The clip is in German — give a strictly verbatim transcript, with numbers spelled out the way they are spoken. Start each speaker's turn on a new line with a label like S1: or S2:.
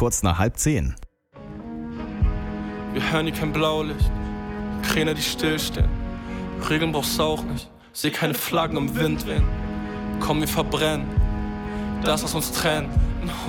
S1: kurz nach halb zehn.
S2: Wir hören hier kein Blaulicht, Kräne, die stillstehen. Regeln brauchst du auch nicht, seh keine Flaggen im Wind wehen. Komm, wir verbrennen das, was uns trennt.